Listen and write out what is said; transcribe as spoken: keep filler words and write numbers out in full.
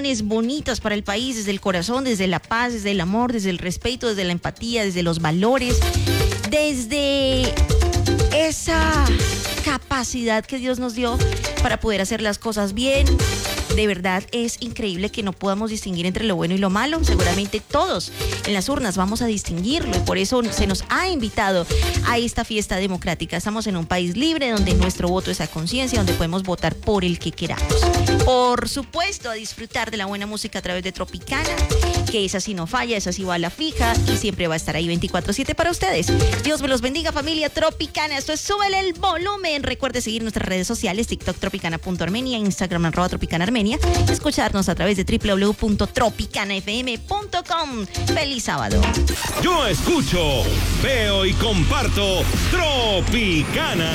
decisiones bonitas para el país desde el corazón, desde la paz, desde el amor, desde el respeto, desde la empatía, desde los valores, desde esa capacidad que Dios nos dio para poder hacer las cosas bien. De verdad es increíble que no podamos distinguir entre lo bueno y lo malo. Seguramente todos en las urnas vamos a distinguirlo y por eso se nos ha invitado a esta fiesta democrática. Estamos en un país libre donde nuestro voto es a conciencia, donde podemos votar por el que queramos. Por supuesto, a disfrutar de la buena música a través de Tropicana, que esa sí no falla, esa sí va a la fija y siempre va a estar ahí veinticuatro siete para ustedes. Dios me los bendiga, familia Tropicana. Esto es Súbele el Volumen. Recuerde seguir nuestras redes sociales, TikTok tropicana punto armenia, Instagram arroba tropicana armenia, escucharnos a través de doble u doble u doble u punto tropicana f m punto com. ¡Feliz sábado! Yo escucho, veo y comparto Tropicana.